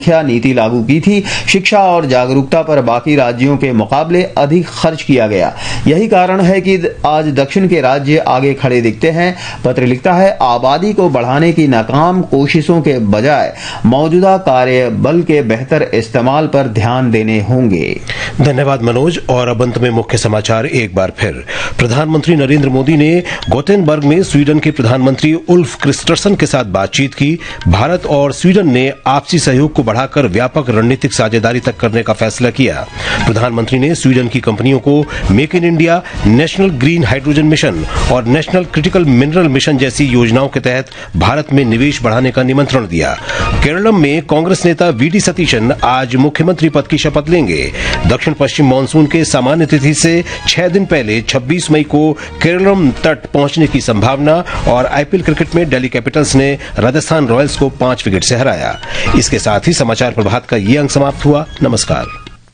शिक्षा नीति लागू की थी। शिक्षा और जागरूकता पर बाकी राज्यों के मुकाबले अधिक खर्च किया गया। यही कारण है कि आज दक्षिण के राज्य आगे खड़े दिखते हैं। पत्र लिखता है, आबादी को बढ़ाने की नाकाम कोशिशों के बजाय मौजूदा कार्य बल के बेहतर इस्तेमाल पर ध्यान देने होंगे। धन्यवाद मनोज। और अब अंत में मुख्य समाचार एक बार फिर। प्रधानमंत्री नरेंद्र मोदी ने गोतेनबर्ग में स्वीडन के प्रधानमंत्री उल्फ क्रिस्टरसन के साथ बातचीत की। भारत और स्वीडन ने आपसी सहयोग को बढ़ाकर व्यापक रणनीतिक साझेदारी तक करने का फैसला किया। प्रधानमंत्री ने स्वीडन की कंपनियों को make in India, national green hydrogen mission और नेशनल क्रिटिकल मिनरल मिशन जैसी योजनाओं के तहत भारत में निवेश बढ़ाने का निमंत्रण दिया। केरलम में कांग्रेस नेता वीडी सतीशन आज मुख्यमंत्री पद की शपथ लेंगे। दक्षिण पश्चिम मानसून के सामान्य तिथि से 6 दिन पहले 26 मई को केरलम तट पहुंचने की संभावना। और आईपीएल क्रिकेट में दिल्ली कैपिटल्स ने राजस्थान रॉयल्स को 5 विकेट से हराया। इसके साथ ही समाचार प्रभात का ये अंक समाप्त हुआ। नमस्कार।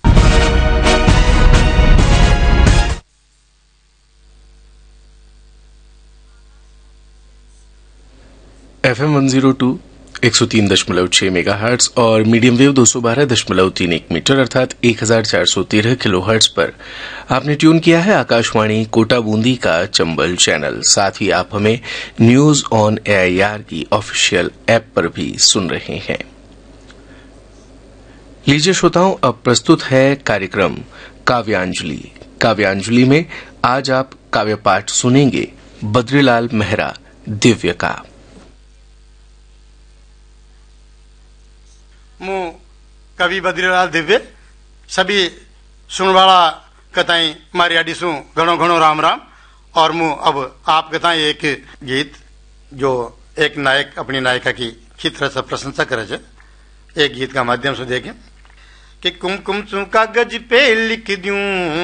FM 102 103.6 मेगाहर्ट्ज और मीडियम वेव 212.31 मीटर अर्थात 1413 किलोहर्ट्ज पर आपने ट्यून किया है आकाशवाणी कोटा बूंदी का चंबल चैनल। साथ ही आप हमें न्यूज ऑन AIR की ऑफिशियल ऐप पर भी सुन रहे हैं। लीजिए श्रोताओं, अब प्रस्तुत है कार्यक्रम काव्यांजलि। काव्यांजलि में आज आप काव्य पाठ सुनेंगे बद्रीलाल मेहरा दिव्य का। मु कवि बद्रीलाल दिव्य सभी सुनवाड़ा कताई मारी आडिसू घणो घणो राम राम। और मु अब आप कताई एक गीत जो एक नायक अपनी नायिका की तरह से प्रशंसा करे, एक गीत का माध्यम से देखें कि कुमकुम चू कागज पे लिख दूं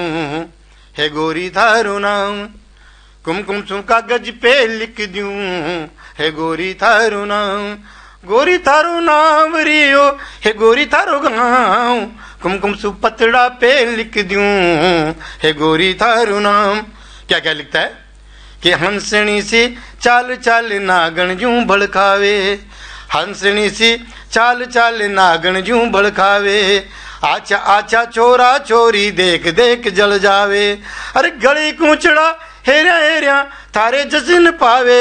है गोरी थारो नाम, कुमकुम चू कागज पे लिख दूं है गोरी थारो नाम, गोरी थारो नाम रियो है गोरी थारो गाँव, कुमकुम चू पतड़ा पे लिख दूं है गोरी थारो नाम। क्या क्या लिखता है कि हंसनी सी चाल चाल नागण जूं भड़कावे, हंसनी सी चाल चाल नागण जूं भड़कावे, आचा आचा चोरा चोरी देख देख जल जावे, अरे गली कूचड़ा हेरिया हेरिया थारे जसन पावे,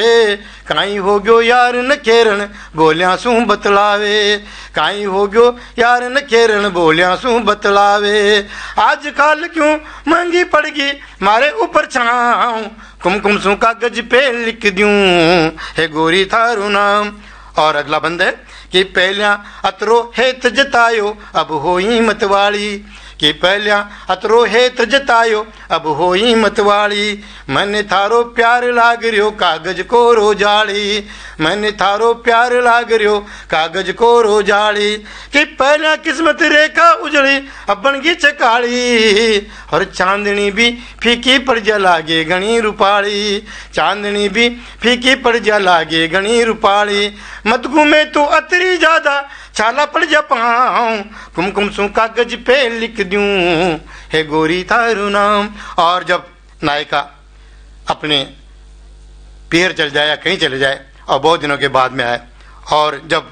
काई हो गयो यार न केरन बोलिया सू बतलावे, काई हो गयो यार न केरन बोलिया सू बतलावे, आज काल क्यों महंगी पड़गी मारे ऊपर छाऊं, कुमकुम सू कागज पे लिख दूं है गोरी थारू नाम। और अगला बंद है कि पहलिया अतरो हेत जतायो अब होई मतवाली, कि पहलिया अतरो हेत जतायो अब होई मतवाली, मैंने थारो प्यार लाग रियो कागज को रोजाली, मैंने थारो प्यार लाग रियो कागज को रोजाली, कि पहलिया किस्मत रेखा उजड़ी अब बन गई चकाली, और चांदनी भी फीकी पड़ जा लागे घनी रूपाली, चांदनी भी फीकी पड़ जा लागे घनी रूपाली, मत घूमे तू अतरी ज्यादा छाला पड़ जा पाऊं, कुमकुम सू कागज पे लिख दूं है गोरी थारू नाम। और जब नायिका अपने पीर चल जाए या कहीं चले जाए और बहुत दिनों के बाद में आए और जब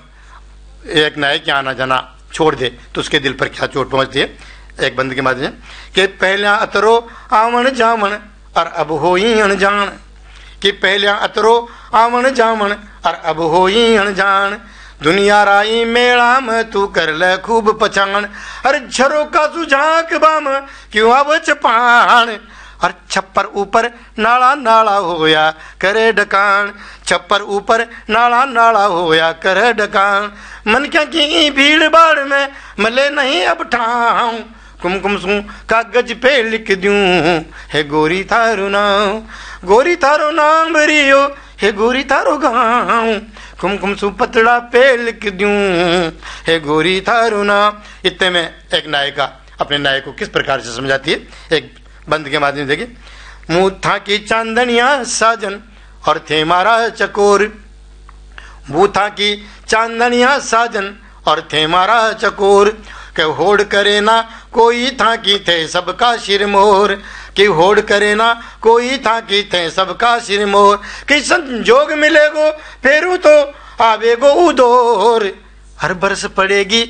एक नायक आना जाना छोड़ दे तो उसके दिल पर क्या चोट पहुंचती है, एक बंद के माध्यम कि पहलिया अतरो आवन जामन और अब होई अनजान, कि पहलिया अतरो आवन जामन और अब होई अनजान, दुनिया राई मेला में तू कर ले खूब पछाण, अरे झरो का सुझाक बाम क्यों आव चपान, और छप्पर ऊपर नाला नाला होया करे डकान, छप्पर ऊपर नाला नाला होया करे डकान, मन क्या की भीड़ भाड़ में मले नहीं अब ठाऊं, कुमकुम सू कागज पे लिख दूं है गोरी थारो नाम, गोरी थारो नाम रियो है गोरी थारो गाँव, कुमकुम सू पतड़ा पे लिख दूं है गोरी थारो नाम। इतने में एक नायिका अपने नायक को किस प्रकार से समझाती है, एक बंद के माध्यम से देखिए। मुँह था की चांदनिया साजन और थे मारा चकोर, मुँह था की चांदनिया साजन और थे मारा चकोर, के होड़ करे ना कोई था की थे सबका शिर मोर, कि होड़ करे ना कोई था की थे सबका सिर मोर, कि संजोग मिलेगो फेरू तो आवेगो उदोर, हर बरस पड़ेगी